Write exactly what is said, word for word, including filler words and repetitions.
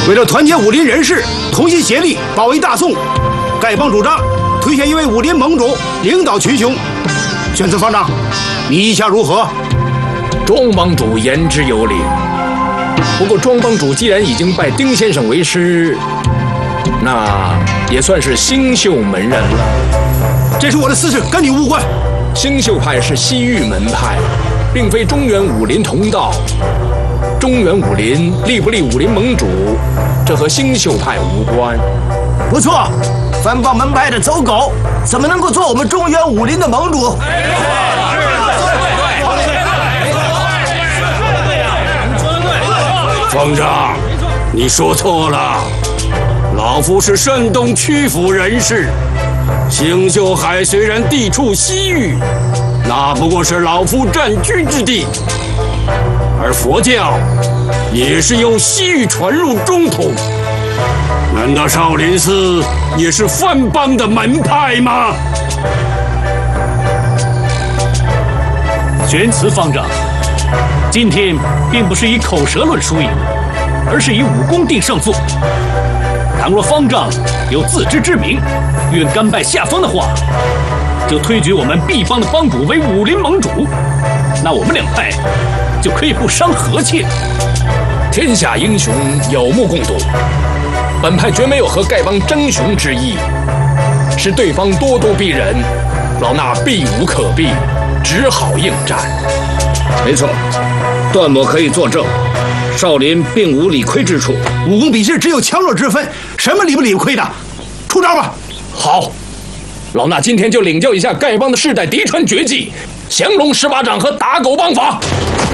为了团结武林人士，同心协力保卫大宋，丐帮主张推选一位武林盟主领导群雄。玄慈方丈，你意下如何？ 庄帮主言之有理。不过庄帮主既然已经拜丁先生为师，那也算是星宿门人了。 这是我的私事，跟你无关。 星宿派是西域门派，并非中原武林同道。中原武林立不立武林盟主，这和星宿派无关。 不错，番邦门派的走狗怎么能够做我们中原武林的盟主？ 方丈，你说错了，老夫是山东曲阜人士。星宿海虽然地处西域，那不过是老夫占据之地，而佛教也是由西域传入中土。难道少林寺也是番邦的门派吗？ 玄慈方丈，今天并不是以口舌论输赢，而是以武功定胜负。倘若方丈有自知之明，愿甘拜下风的话，就推举我们毕帮的帮主为武林盟主，那我们两派就可以不伤和气。 天下英雄有目共睹，本派绝没有和丐帮争雄之意，是对方咄咄逼人，老衲避无可避，只好应战。 没错，段某可以作证，少林并无理亏之处。 武功比试只有强弱之分，什么理不理亏的？出招吧！ 好，老衲今天就领教一下丐帮的世代嫡传绝技——降龙十八掌和打狗棒法。